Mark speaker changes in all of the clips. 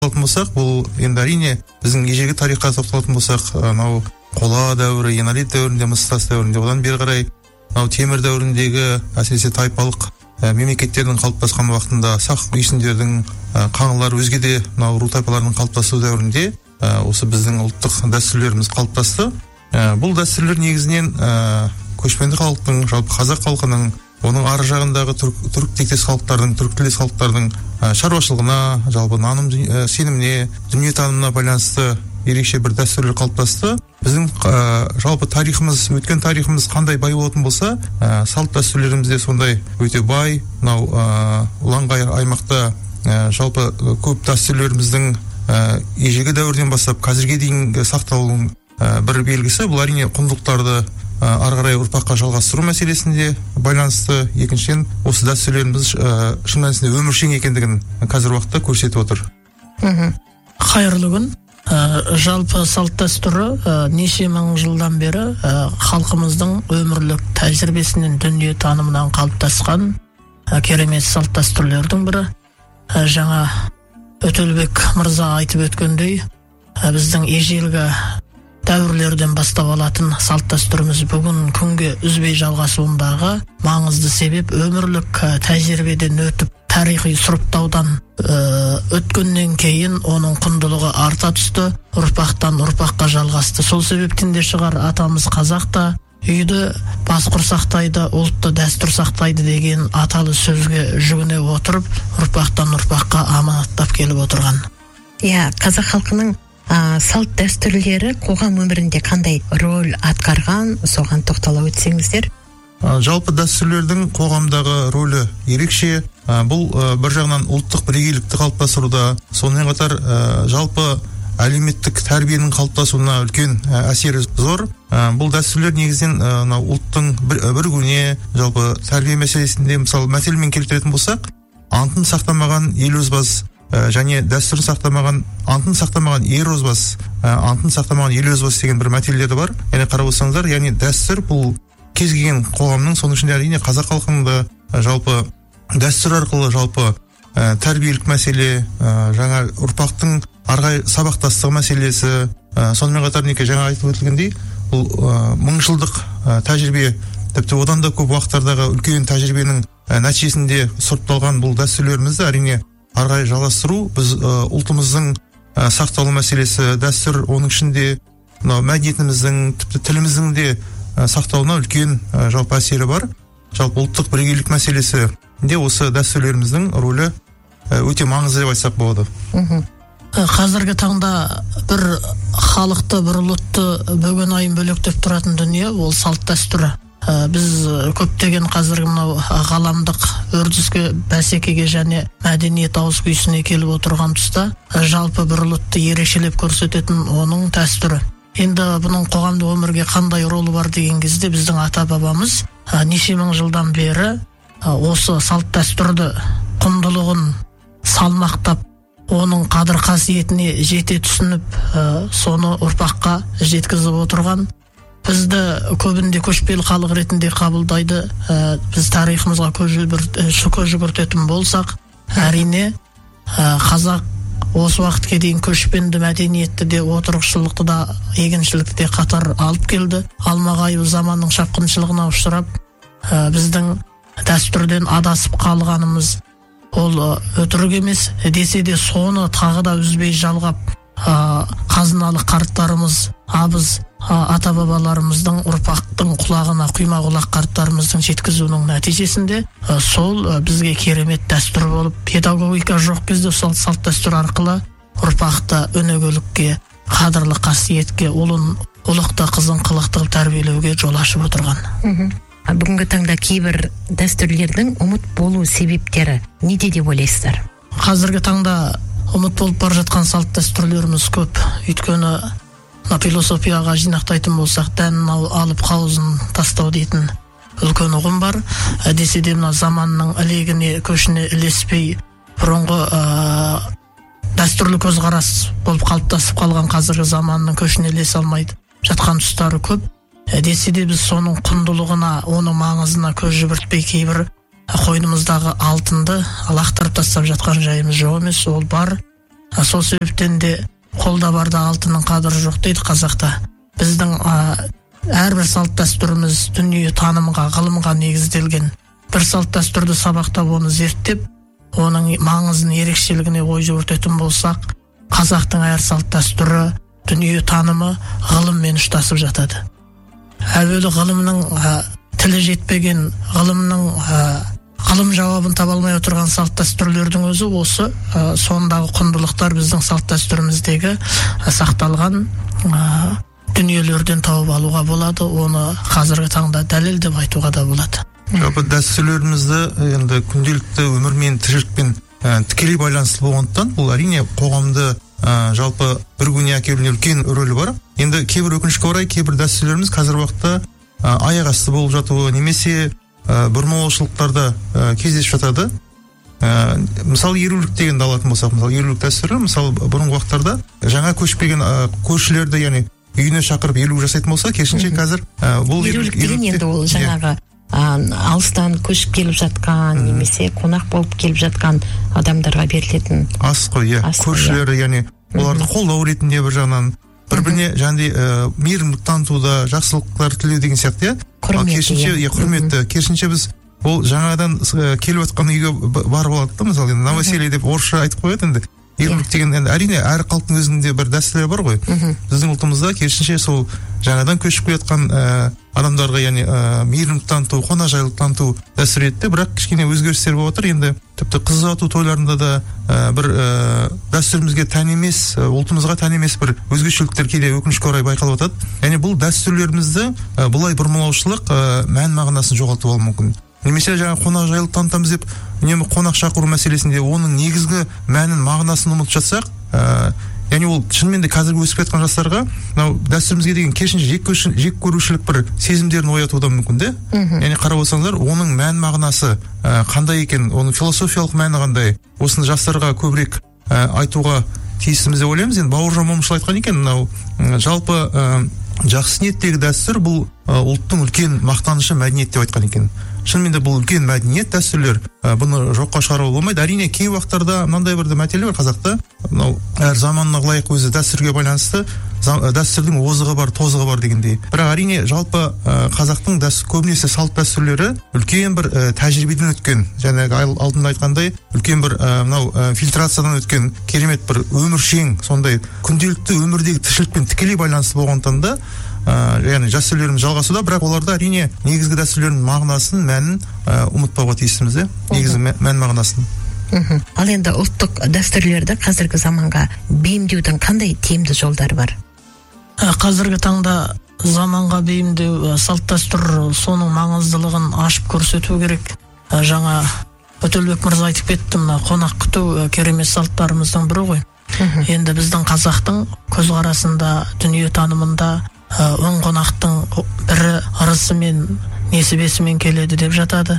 Speaker 1: тоқталатын болсақ, бұл енді әрине біздің ежелгі тарихқа тоқталатын болсақ, анау қола дәуірі, энолит дәуірінде, мыстас дәуірінде, одан бері қарай темір дәуіріндегі әсіресе тайпалық мемлекеттердің қалыптасқан уақытында сақ үйсіндердің, қаңлылар, өзге де мынау ру тайпалардың қалыптасу дәуірінде осы біздің ұлттық дәстүрлеріміз қалыптасты. Бұл дәстүрлер негізінен көшпенді халықтың, жалпы қазақ халқының, оның ар жағындағы түрік тектес халықтардың, түріктілес халықтардың шаруашылығына, жалпы наным сеніміне, дүниетанымына байланысты ерекше бір дәстүрлер қалыптасты. Біздің жалпы тарихымыз, өткен тарихымыз қандай бай болатын болса, салт дәстүрлеріміз де сондай өте бай. Мынау ұланғайыр аймақта жалпы көп дәстүрлеріміздің ежелгі дәуірден бастап қазірге дейін сақталуының бір белгісі. Бұл әрине құндылықтарды ары қарай ұрпаққа жалғастыру мәселесінде байланысты. Екіншіден, осы дәстүрлеріміз шын мәнісінде өміршең екендігін қазір уақытта көрсетіп отыр.
Speaker 2: Қайырлы күн. Жалпы салт дәстүрі неше мың жылдан бері халқымыздың өмірлік тәжірибесінен, дүние танымынан қалыптасқан керемет салт дәстүрлердің бірі. Жаңа Өтелбек мырза айтып өткендей, біздің ежелгі дәуірлерден бастап алатын салт дәстүріміз бүгін күнге үзбей жалғасуындағы маңызды себеп өмірлік тәжірибеден өтіп тарихи сұрыптаудан өткеннен кейін оның құндылығы арта түсті, ұрпақтан ұрпаққа жалғасты. Сол себептен де шығар атамыз қазақта үйді басқұр сақтайды, ұлтты дәстүр сақтайды деген аталы сөзге жүгіне отырып, ұрпақтан ұрпаққа аманаттап келіп отырған.
Speaker 3: Қазақ халқының салт дәстүрлері қоғам өмірінде қандай рөл атқарған, соған тоқтала өтсеңіздер.
Speaker 1: Жалпы дәстүрлердің қоғамдағы рөлі ерекше. Бұл бір жағынан ұлттық бірегейлікті қалыптастыруда, сонымен қатар жалпы әлеуметтік тәрбиенің қалыптасуына үлкен әсері зор. Бұл дәстүрлер негізінен ұлттың бірігуіне, жалпы тәрбие мәселесінде мысалы мәселемен келтіретін болсақ, антын сақтамаған ел озбас, және дәстүрін сақтамаған, антын сақтамаған ер озбас, антын сақтамаған ел озбас деген бір мәтелдері бар. Яғни қарап отырсаңыздар, яғни дәстүр бұл кез келген қоғамның, соның ішінде әрине қазақ халқының да жалпы дәстүр арқылы жалпы тәрбиелік мәселе, жаңа ұрпақтың арғай сабақтастығы мәселесі, сонымен қатар жаңа айтып өтілгендей, бұл мыңжылдық тәжірибе, тіпті одан да көп уақыттардағы үлкен тәжірибенің нәтижесінде сұрыпталған бұл дәстүрлерімізді әрине арғай жалғастыру, біз ұлтымыздың сақталу мәселесі, дәстүр, оның ішінде мәдениетіміздің, тіпті тіліміздің де сақтауына үлкен жалпы әсері бар. Жалпы ұлттық бірегейлік мәселесі де осы дәстүрлеріміздің рөлі өте маңызды деп айтсақ болады.
Speaker 2: Қазіргі таңда бір халықты, бір ұлтты бөгенайын бөлектеп тұратын дүние ол салт дәстүрі. Біз көптеген қазіргі мынау ғаламдық үрдіске, бәсекеге және мәдениет ауыз күйісіне келіп отырған тұста жалпы бір ұлтты ерекшелеп көрсететін оның дәстүрі. Енді бұның қоғамдық өмірге қандай ролы бар деген кезде біздің ата-бабамыз неше мың жылдан бері осы салт дәстүрді құндылығын салмақтап, оның қадір қасиетіне жете түсініп, соны ұрпаққа жеткізіп отырған. Бізді көбінде көшпелі халық ретінде қабылдайды. Біз тарихымызға көз жүгіртетін болсақ, әрине қазақ осы уақытқа дейін көшпенді мәдениетті де, отырықшылықты да, егіншілікті де қатар алып келді. Алмағайып заманның шапқыншылығына ұшырап, біздің дәстүрден адасып қалғанымыз ол өтірік емес, десе де соны тағы да үзбей жалғап, қазыналы қарттарымыз, абыз ата-бабаларымыздың ұрпақтың құлағына құйма құлақ қарттарымыздың жеткізуінің нәтижесінде сол бізге керемет дәстүр болып, педагогика жоқ кезде салт дәстүр арқылы ұрпақты өнегелікке, қадірлі қасиетке, ұлықты қызын қылықты тәрбиелеуге жол ашып отырған.
Speaker 3: Бүгінгі таңда кейбір дәстүрлердің ұмыт болу себептері неде деп ойлайсыздар?
Speaker 2: Қазіргі таңда ұмыт болып бар жатқан салт дәстүрлеріміз көп. Өйткені философияға жинақтайтын болсақ, дәнін алып қауызын тастау дейтін үлкен ұғым бар. Десе де мына заманның ілегіне, көшіне ілеспей, бұрынғы дәстүрлі көзқарас болып қалыптасып қалған қазіргі заманның көшіне ілесе алмайды жатқан тұстары көп. Десе де біз соның құндылығына, оның маңызына көз жүгіртпей кейбір қойнымыздағы алтынды лақтырып тастап жатқан жайымыз жоқ емес, ол бар. Сол себептен де қолда барда алтынның қадірі жоқ дейді қазақта. Біздің әрбір салт дәстүріміз дүние танымға, ғылымға негізделген. Бір салт дәстүрді сабақтап, оны зерттеп, оның маңызын, ерекшелігіне ой жүгіртетін болсақ, қазақтың әр салт дәстүрі, дүние танымы ғылыммен ұштасып жатады. Әуелі ғылымның тілі жетпеген, ғылым жауабын таба алмай отырған салт дәстүрлердің өзі осы сондағы құндылықтар біздің салт дәстүріміздегі сақталған дүниелерден тауып алуға болады. Оны қазіргі таңда дәлел деп айтуға да болады.
Speaker 1: Жалпы дәстүрлерімізді енді күнделікті өмірмен, тіршілікпен тікелей байланысты болғандықтан, бұл әрине қоғамды жалпы бірігуіне әкелуіне үлкен рөлі бар. Енді кейбір өкінішке орай, кейбір дәстүрлеріміз қазіргі уақытта аяқ асты болып жатуы, немесе бұрмалаушылықтарда кездесіп жатады. Мысалы, ерулік дегенді алатын болсақ, мысалы, ерулік дәстүрі, мысалы, бұрынғы уақыттарда жаңа көшіп келген көршілерді, яғни үйіне шақырып ерулік жасайтын болса, керісінше қазір бұл
Speaker 3: ерулік деген енді ол жаңағы алыстан көшіп келіп жатқан, немесе қонақ болып келіп жатқан адамдарға берілетін
Speaker 1: ас қой, көршілері, яғни оларды қолдау ретінде бір жағынан бір-біріне мейірімділік танытуда, жақсылықтар тілеу деген сияқты, құрметті. Керісінше біз ол жаңадан келіп жатқан үйге барып алады да, мысалы, новоселье деп орысша айтып қояды. енді ерулік деген енді әрине әр халықтың өзінде бір дәстүрлер бар ғой. Біздің ұлтымызда керісінше сол жаңадан көшіп келе жатқан адамдарға, яғни мейірімділік таныту, қонақжайлылық таныту дәстүр етті, бірақ кішкене өзгерістер болып отыр. Енді тіпті қыз ұзату тойларында да бір дәстүрімізге тән емес, ұлтымызға тән емес бір өзгешеліктер кейде өкінішке орай байқалып жатады. Яғни бұл дәстүрлерімізді бұлай бұрмалаушылық мән мағынасын жоғалтып алуы мүмкін. Немесе жаңа қонақжайлылық танытамыз деп, үнемі қонақ шақыру мәселесінде оның негізгі мәнін, мағынасын ұмытып жатсақ, яғни ол шынымен де қазіргі өсіп жатқан жастарға мынау дәстүрімізге деген керісінше жек көрушілік бір сезімдерін оятуы да мүмкін де. Яғни қарап отырсаңыздар, оның мән мағынасы қандай екен, оның философиялық мәні қандай, осыны жастарға көбірек айтуға тиісіміз деп ойлаймыз. Енді Бауыржан Момышұлы айтқан екен, мынау жалпы жақсы ниеттегі дәстүр бұл ұлттың үлкен мақтанышы, мәдениет деп айтқан екен. Шынымен де бұл үлкен мәдениет, дәстүрлер, бұны жоққа шығаруға болмайды. Әрине кей уақыттарда мынандай бір мәселе бар қазақта, мынау әр заманына лайық өзі дәстүрге байланысты дәстүрдің озығы бар, тозығы бар дегендей. Бірақ әрине жалпы қазақтың көбінесе салт дәстүрлері үлкен бір тәжірибеден өткен, жаңағы алдында айтқандай, үлкен бір мынау фильтрациядан өткен керемет бір өміршең, сондай күнделікті өмірдегі тіршілікпен тікелей байланысты болғандықтан да яғни дәстүрлеріміз жалғасуда, бірақ оларда әрине негізгі дәстүрлердің мағынасын, мәнін ұмытпауға тиістіміз, негізгі мән мағынасын.
Speaker 3: Ал енді ұлттық дәстүрлерді қазіргі заманға бейімдеудің қандай тиімді жолдары бар?
Speaker 2: Қазіргі таңда заманға бейімдеу, салт дәстүр соның маңыздылығын ашып көрсету керек. Жаңа Өтелбек мырза айтып кетті, мына қонақ күту керемет салттарымыздың бірі ғой. Енді біздің қазақтың көзқарасында, дүние танымында он қонақтың бірі ырысымен, несібесімен келеді деп жатады.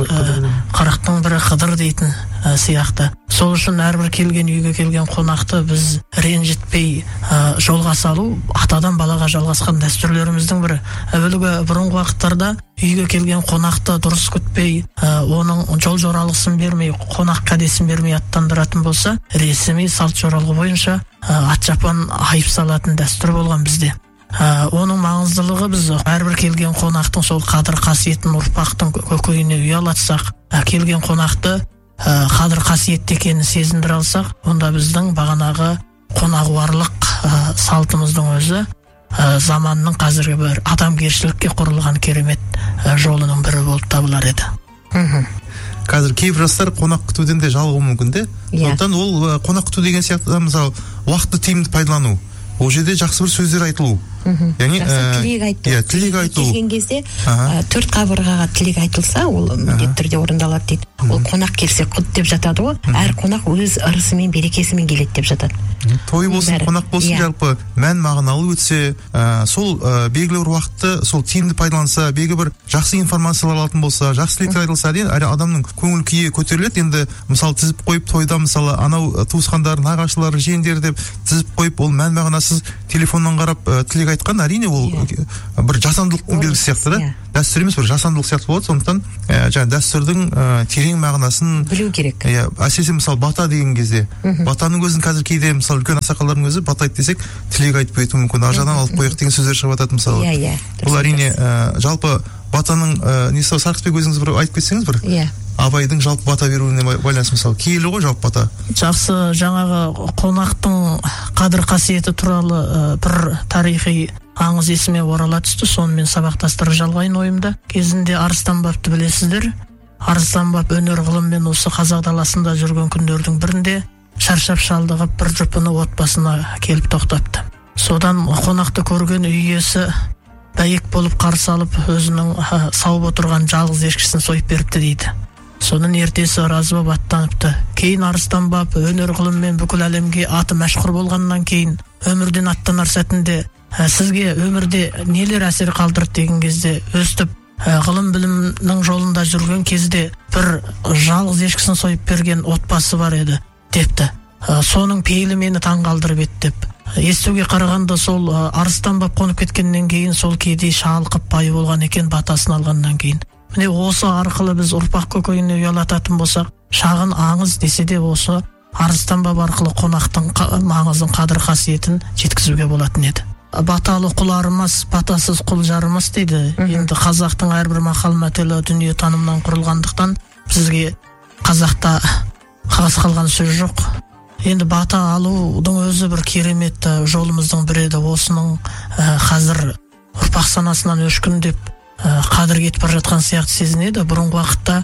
Speaker 2: Қырықтың бірі Қыдыр дейтін сияқты. Сол үшін әрбір келген үйге келген қонақты біз ренжітпей жолға салу атадан балаға жалғасқан дәстүрлеріміздің бірі. Әуелгі бұрынғы уақыттарда үйге келген қонақты дұрыс күтпей, оның жол жоралғысын бермей, қонақ кәдесін бермей аттандыратын болса, ресми салт жоралғы бойынша ат жапан айып салатын дәстүр болған бізде. Оның маңыздылығы біз әрбір келген қонақтың сол қадір қасиетін ұрпақтың көкейіне ұялатсақ, келген қонақты қадір қасиетті екенін сезіндіре алсақ, онда біздің бағанағы қонағуарлық салтымыздың өзі заманның қазіргі бір адамгершілікке құрылған керемет жолының бірі болып табылар еді.
Speaker 1: Қазір кейбір жастар қонақ күтуден де жалығуы мүмкін де. Сондықтан ол қонақ күту деген сияқты, мысалы, уақытты тиімді пайдалану, ол жерде жақсы бір сөздер айтылу, яғни
Speaker 3: тілек айту. Келген кезде 4 қабырғаға тілек айтылса, ол міндетті түрде орындалады дейді. Ол қонақ келсе құт деп жатады ғой. Әр қонақ өз ырысымен, берекесімен келеді деп жатады.
Speaker 1: Той болсын, қонақ болсын, жалпы мән мағыналы өтсе, сол белгілі бір уақытты сол тиімді пайдаланса, белгілі бір жақсы информациялар алатын болса, жақсы тілектер айтылса, адамның көңіл күйі көтеріледі. Енді мысалы тізіп қойып, тойда мысалы анау туысқандар, нағашылар, жиендер деп тізіп қойып, ол мән мағынасыз телефоннан қарап тілек айтқан, әрине ол бір жасандылықтың белгісі сияқты да. Дәстүр емес, бір жасандылық сияқты болады. Сондықтан жаңа дәстүрдің терең мағынасын
Speaker 3: білу керек.
Speaker 1: Әсіресе мысалы бата деген кезде, батаның өзін қазір кейде мысалы үлкен ақсақалдардың өзі бата айт десек, тілек айтып кетуі мүмкін, аржадан алып қояйық деген сөздер шығып жатады мысалы. Бұл әрине жалпы батаның несі, Сарқытбек өзіңіз бір айтып кетсеңіз бір. Абайдың жалпы бата беруіне байланысты мысалы киелі ғой жалпы бата.
Speaker 2: Жақсы, жаңағы қонақтың қадір қасиеті туралы бір тарихи аңыз есіме орала түсті. Сонымен сабақтастырып жалғайын ойымда. Кезінде Арыстан бабты білесіздер. Арыстан баб өнер ғылыммен осы қазақ даласында жүрген күндердің бірінде шаршап шалдығып бір жұпыны отбасына келіп тоқтапты. Содан қонақты көрген үй иесі бәйек болып қарсы алып өзінің сауып отырған жалғыз ешкісін сойып беріпті дейді. Соның ертесі разы боп аттаныпты. Кейін Арыстан баб өнер ғылыммен бүкіл әлемге аты мәшһүр болғаннан кейін өмірден аттанар сәтінде сізге өмірде нелер әсер қалдырды деген кезде өстіп ғылым білімнің жолында жүрген кезде бір жалғыз ешкісін сойып берген отбасы бар еді депті. Соның пейілі мені таң қалдырып еді деп. Естуге қарағанда сол Арыстан баб қонып кеткеннен кейін сол кедей шалқып бай болған екен батасын алғаннан кейін. Міне осы арқылы біз ұрпақ көкейіне ұялататын болсақ, шағын аңыз десе де осы Арыстан баб арқылы қонақтың маңызын, қадір қасиетін жеткізуге болатын еді. Баталы құл арымас, батасыз құл жарымас дейді. Енді қазақтың әрбір мақал мәтелі дүние танымнан құрылғандықтан бізге қазақта қағаз қалған сөз жоқ. Енді бата алудың өзі бір керемет жолымыздың бірі еді. Осының қазір ұрпақ санасынан өшкіндеп қадір кетіп бара жатқан сияқты сезінеді. Бұрынғы уақытта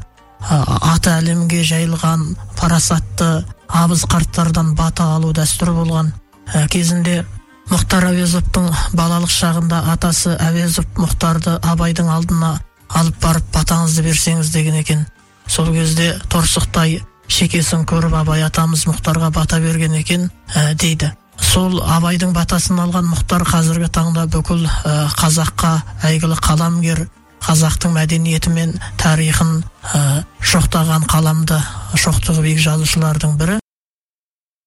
Speaker 2: аты әлемге жайылған парасатты абыз қарттардан бата алу дәстүрі болған. Кезінде Мұхтар Әуезовтың балалық шағында атасы Әуезов Мұхтарды Абайдың алдына алып барып батаңызды берсеңіз деген екен. Сол кезде торсықтай шекесін көріп Абай атамыз Мұхтарға бата берген екен дейді. Сол Абайдың батасын алған Мұхтар қазіргі таңда бүкіл қазаққа әйгілі қаламгер, қазақтың мәдениеті мен тарихын жоқтаған қаламды шоқтығы биік жазушылардың бірі.